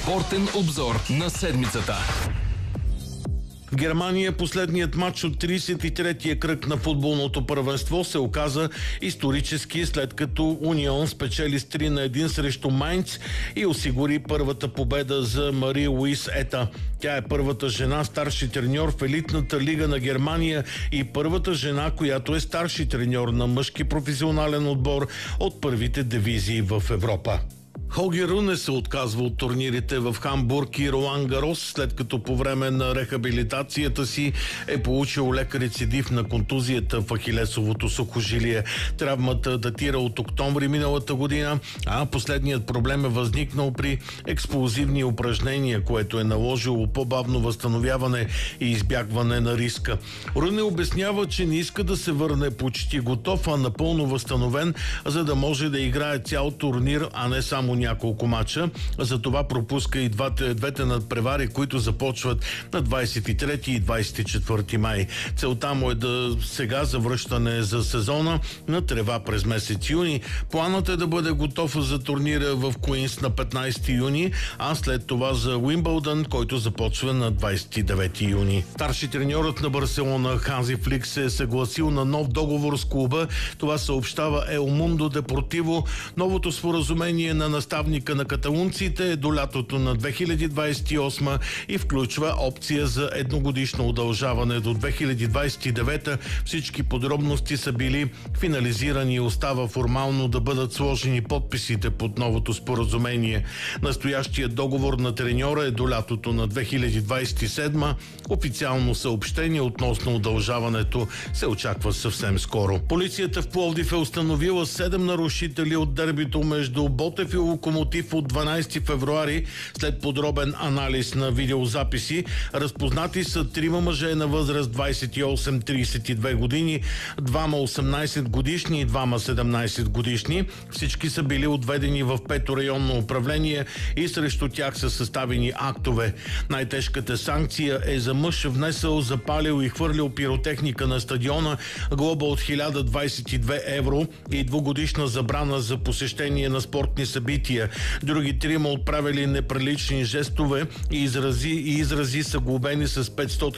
Спортен обзор на седмицата. В Германия последният матч от 33-я кръг на футболното първенство се оказа исторически, след като Унион спечели с 3-1 срещу Майнц и осигури първата победа за Мари Луис Ета. Тя е първата жена старши треньор в елитната лига на Германия и първата жена, която е старши треньор на мъжки професионален отбор от първите дивизии в Европа. Хоге Руне се отказва от турнирите в Хамбург и Ролан Гарос, след като по време на рехабилитацията си е получил лек рецидив на контузията в ахилесовото сухожилие. Травмата датира от октомври миналата година, а последният проблем е възникнал при експлозивни упражнения, което е наложило по-бавно възстановяване и избягване на риска. Руне обяснява, че не иска да се върне почти готов, а напълно възстановен, за да може да играе цял турнир, а не само няколко мача. Затова пропуска и двете надпревари, които започват на 23 и 24 май. Целта му е да сега завръщане за сезона на трева през месец юни. Планът е да бъде готов за турнира в Куинс на 15 юни, а след това за Уимбълдън, който започва на 29 юни. Старши треньорът на Барселона Ханзи Флик се е съгласил на нов договор с клуба. Това съобщава El Mundo Deportivo. Новото споразумение на наставника на каталунците е до лятото на 2028 и включва опция за едногодишно удължаване до 2029. Всички подробности са били финализирани и остава формално да бъдат сложени подписите под новото споразумение. Настоящият договор на треньора е до лятото на 2027. Официално съобщение относно удължаването се очаква съвсем скоро. Полицията в Пловдив е установила 7 нарушители от дербито между Ботев и Локомотив от 12 февруари. След подробен анализ на видеозаписи, разпознати са 3 мъже на възраст 28-32 години, 2 18 годишни и 2 17 годишни. Всички са били отведени в 5-то районно управление и срещу тях са съставени актове. Най-тежката санкция е за мъж, внесъл, запалил и хвърлил пиротехника на стадиона, глоба от 1022 евро и 2-годишна забрана за посещение на спортни събития. Други 3 отправили неприлични жестове и изрази са глобени с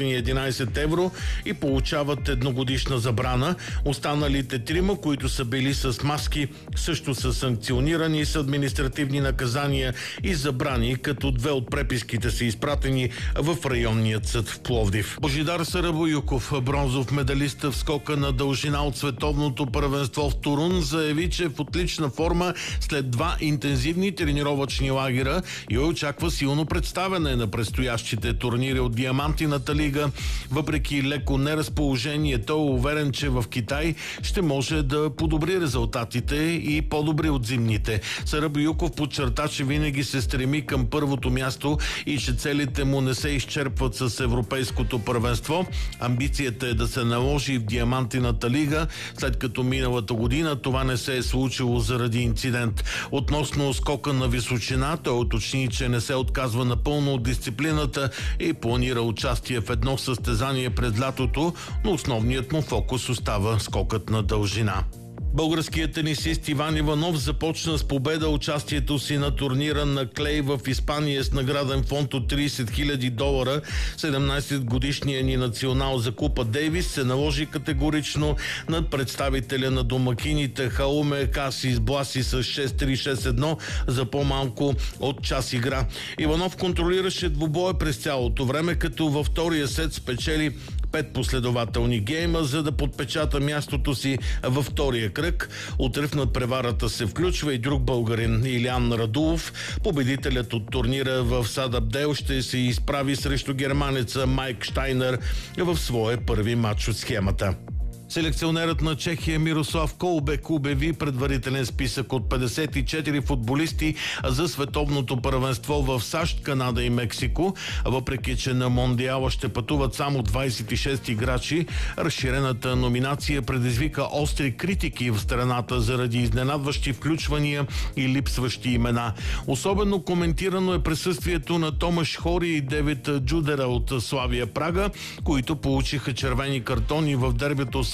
511 евро и получават 1-годишна забрана. Останалите 3, които са били с маски, също са санкционирани с административни наказания и забрани, като 2 от преписките са изпратени в районният съд в Пловдив. Божидар Сарабоюков, бронзов медалист в скока на дължина от световното първенство в Турун, заяви, че е в отлична форма след 2 интензивни тренировъчни лагера и очаква силно представяне на предстоящите турнири от Диамантината лига. Въпреки леко неразположение, той е уверен, че в Китай ще може да подобри резултатите и по-добри от зимните. Сарабоюков подчерта, че винаги се стреми към първото място и че целите му не се изчерпват с европейското първенство. Амбицията е да се наложи в Диамантината лига, след като миналата година това не се е случило заради инцидент. Относно скока на височина, той уточни, че не се отказва напълно от дисциплината и планира участие в едно състезание през лятото, но основният му фокус остава скокът на дължина. Българският тенисист Иван Иванов започна с победа участието си на турнира на клей в Испания с награден фонд от $30 000. 17-годишният ни национал за Купа Дейвис се наложи категорично над представителя на домакините Хауме Касис Бласи с 6-3-6-1 за по-малко от час игра. Иванов контролираше двубоя през цялото време, като във втория сет спечели 5 последователни гейма, за да подпечата мястото си във втория кръг. Утре в надпреварата се включва и друг българин, Илиан Радулов. Победителят от турнира в Садабдел ще се изправи срещу германеца Майк Штайнер в своя първи матч от схемата. Селекционерът на Чехия Мирослав Колбек обяви предварителен списък от 54 футболисти за световното първенство в САЩ, Канада и Мексико. Въпреки че на Мондиала ще пътуват само 26 играчи, разширената номинация предизвика остри критики в страната заради изненадващи включвания и липсващи имена. Особено коментирано е присъствието на Томаш Хори и Девид Джудера от Славия Прага, които получиха червени картони в дербито с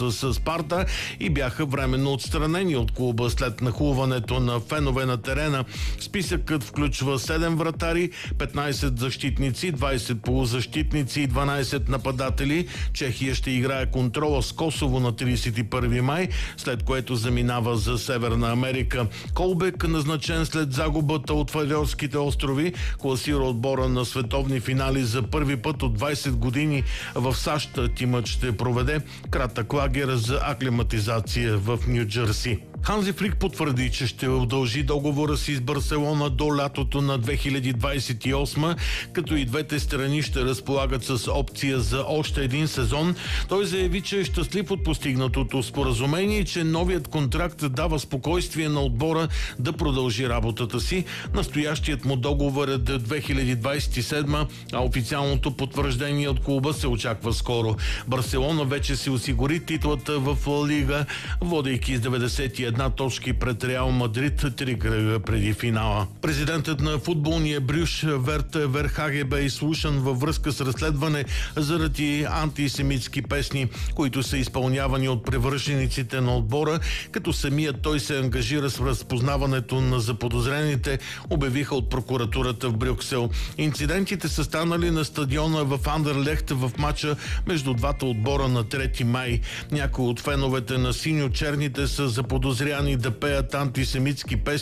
с Спарта и бяха временно отстранени от клуба след нахлуването на фенове на терена. Списъкът включва 7 вратари, 15 защитници, 20 полузащитници и 12 нападатели. Чехия ще играе контрола с Косово на 31 май, след което заминава за Северна Америка. Колбек, назначен след загубата от Фарерските острови, класира отбора на световни финали за първи път от 20 години в САЩ. Тимът ще проведе кратък лагер за аклиматизация в Ню Джерси. Ханзи Флик потвърди, че ще удължи договора си с Барселона до лятото на 2028, като и двете страни ще разполагат с опция за още един сезон. Той заяви, че е щастлив от постигнатото споразумение и че новият контракт дава спокойствие на отбора да продължи работата си. Настоящият му договор е до 2027, а официалното потвърждение от клуба се очаква скоро. Барселона вече си осигури титлата в Ла Лига, водейки с 91 точки пред Реал Мадрид 3 кръга преди финала. Президентът на футболния Брюш Верт Верхаге бе изслушан във връзка с разследване заради антисемитски песни, които са изпълнявани от привържениците на отбора, като самият той се ангажира с разпознаването на заподозрените, обявиха от прокуратурата в Брюксел. Инцидентите са станали на стадиона в Андерлехт в матча между двата отбора на 3 май. Някои от феновете на синьо-черните са заподозрени да пеят антисемитски песни